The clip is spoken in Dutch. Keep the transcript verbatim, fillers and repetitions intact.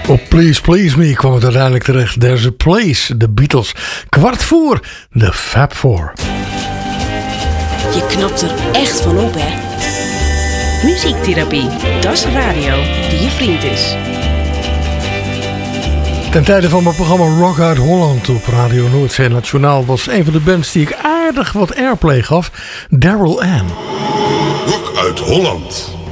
Op Please Please Me kwam het uiteindelijk terecht. There's a Place, de Beatles. Kwart voor, de Fab Four. Je knapt er echt van op, hè? Muziektherapie, dat is radio die je vriend is. Ten tijde van mijn programma Rock uit Holland op Radio Noordzee Nationaal was een van de bands die ik aardig wat airplay gaf, Daryl Ann. Rock uit Holland.